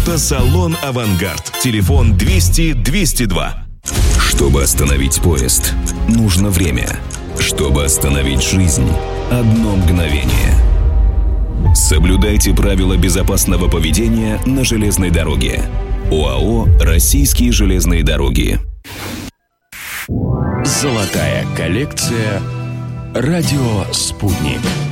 Автосалон «Авангард». Телефон 200-202. Чтобы остановить поезд, нужно время. Чтобы остановить жизнь, одно мгновение. Соблюдайте правила безопасного поведения на железной дороге. ОАО «Российские железные дороги». Золотая коллекция «Радио Спутник».